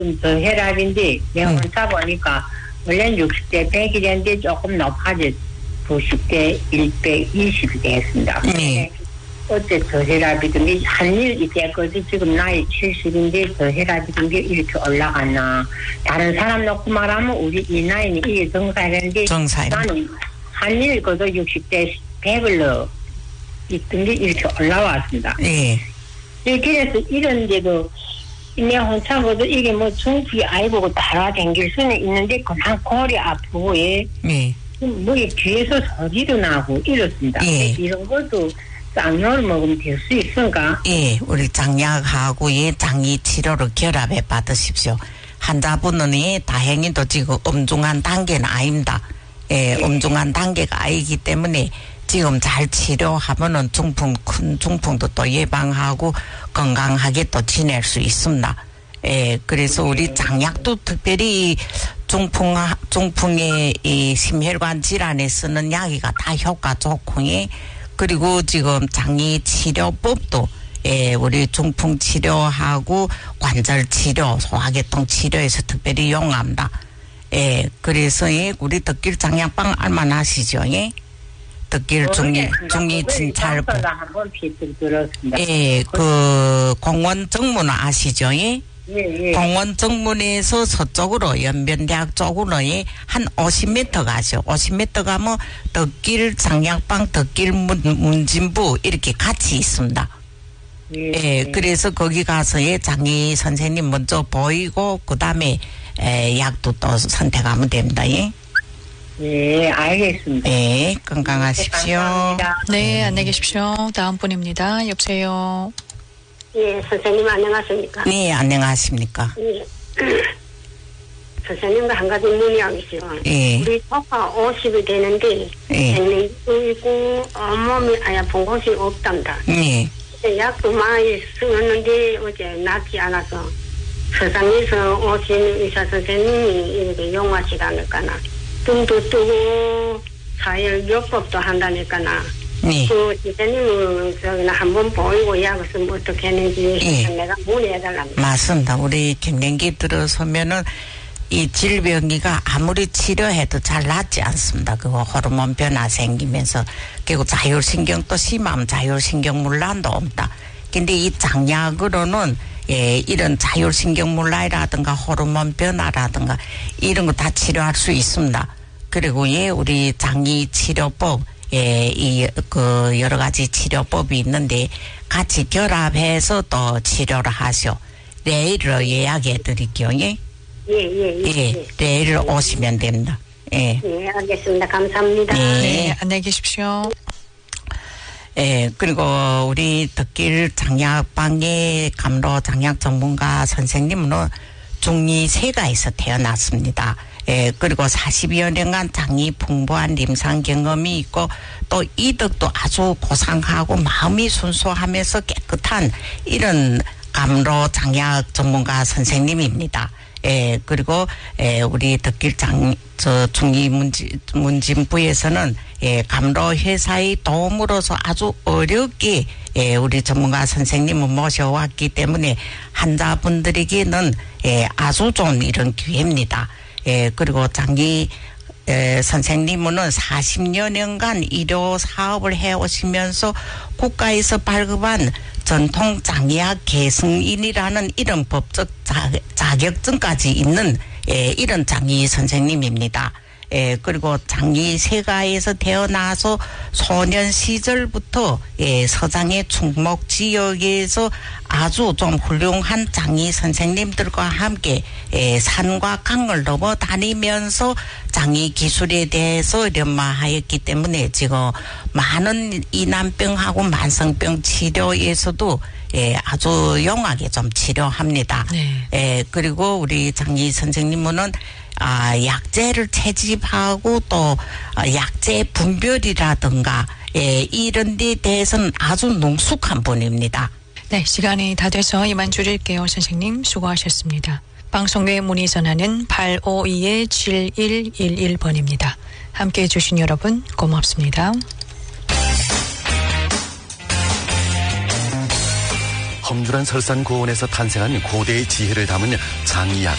좀 더 혈압인데 내가 혼자 보니까 원래는 60대 100이랬는데 조금 높아져 90대 120이 됐습니다. 네. 어째 저 혈압이 든게 한일 이때까지 지금 나이 70인데 저 혈압이 든게 이렇게 올라갔나. 다른 사람 놓고 말하면 우리 이 나이는 이게 정상인데 나는 한일 거도 60대 100을 있던 게 이렇게 올라왔습니다. 네. 그래서 이런 데도 내 혼자거도 이게 뭐 중풍이 아이보고 따라다닐 수는 있는데 그냥 골이 아프고 네. 뭐 귀에서 소리도 나고 이렇습니다. 예. 이런 것도 쌍약을 먹으면 될 수 있을까? 예, 우리 장약하고 장이 치료를 결합해 받으십시오. 환자분은 다행히도 지금 엄중한 단계는 아닙니다. 예, 엄중한 단계가 아니기 때문에 지금 잘 치료하면은 큰 중풍도 또 예방하고 건강하게 또 지낼 수 있습니다. 예, 그래서 우리 장약도 특별히 중풍의 이 심혈관 질환에 쓰는 약이가 다 효과 좋고, 그리고 지금 장이 치료법도 우리 중풍 치료하고 관절 치료, 소화계통 치료에서 특별히 이용합니다. 그래서 우리 덕길 장약방 알만하시죠? 덕길 중이 진찰부. 그 공원 정문 아시죠? 예. 공원 정문에서 서쪽으로 연변대학 쪽으로 한 50m 가죠. 50m 가면 덕길 장약방, 덕길 문진부 이렇게 같이 있습니다. 예, 그래서 거기 가서 장의 선생님 먼저 보이고 그 다음에 약도 또 선택하면 됩니다. 예, 알겠습니다. 네, 건강하십시오. 감사합니다. 네, 안녕히 계십시오. 다음 분입니다. 여보세요. 예, 선생님 안녕하십니까? 네, 안녕하십니까? 예. 선생님과 한 가지 문의하고 있어요. 예. 우리 오빠 50이 되는데 백내기도 있고 온몸이 아픈 곳이 없답니다. 예. 약도 많이 쓰는데 어제 낫지 않아서 서상에서 오신 의사 선생님이 이렇게 용하시다니까나 등도 뜨고 사혈요법도 한다니까나 네. 그 선생님은 저기나 한번 보이고 약을 쓰면 어떻게 했는지 내가 문의해달랍니다. 맞습니다. 우리 갱년기 들어서면은 이 질병이가 아무리 치료해도 잘 낫지 않습니다. 그거 호르몬 변화 생기면서 그리고 자율신경도 심하면 자율신경물란도 옵니다. 근데 이 장약으로는 이런 자율신경물란이라든가 호르몬 변화라든가 이런 거 다 치료할 수 있습니다. 그리고 우리 장이 치료법 그 여러 가지 치료법이 있는데 같이 결합해서 또 치료를 하시오. 내일로 예약해 드릴게요. 예, 내일 오시면 됩니다. 예, 알겠습니다. 감사합니다. 네, 안녕히 계십시오. 그리고 우리 덕길 장약방의 감로 장약 전문가 선생님은 중이 세가에서 태어났습니다. 그리고 40여 년간 장이 풍부한 임상 경험이 있고 또 이덕도 아주 고상하고 마음이 순수하면서 깨끗한 이런 감로 장약 전문가 선생님입니다. 그리고 우리 덕길 중이 문진부에서는 감로 회사의 도움으로서 아주 어렵게 우리 전문가 선생님을 모셔왔기 때문에 환자분들에게는 아주 좋은 이런 기회입니다. 그리고 장기 선생님은 40여 년간 의료 사업을 해오시면서 국가에서 발급한 전통 장의학 계승인이라는 이런 법적 자격증까지 있는 이런 장의 선생님입니다. 그리고 장의 세가에서 태어나서 소년 시절부터 서장의 충목 지역에서 아주 좀 훌륭한 장의 선생님들과 함께 산과 강을 넘어 다니면서 장의 기술에 대해서 연마하였기 때문에 지금 많은 이난병하고 만성병 치료에서도 아주 용하게 좀 치료합니다. 네. 그리고 우리 장의 선생님은 약재를 채집하고 또 약재 분별이라든가 이런 데 대해서는 아주 능숙한 분입니다. 네, 시간이 다 돼서 이만 줄일게요. 선생님 수고하셨습니다. 방송 외 문의 전화는 852-7111번입니다. 함께해 주신 여러분 고맙습니다. 섬주란 설산 고원에서 탄생한 고대의 지혜를 담은 장이약